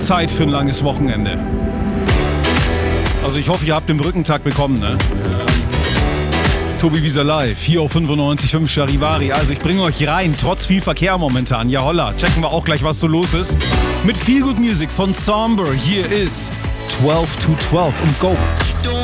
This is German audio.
Zeit für ein langes Wochenende. Also ich hoffe, ihr habt den Brückentag bekommen, ne? Tobi Wieser live, hier auf 95.5 Charivari. Also ich bringe euch rein, trotz viel Verkehr momentan. Ja holla, checken wir auch gleich, was so los ist. Mit Feel Good Music von Somber. Hier ist 12 to 12 und Go.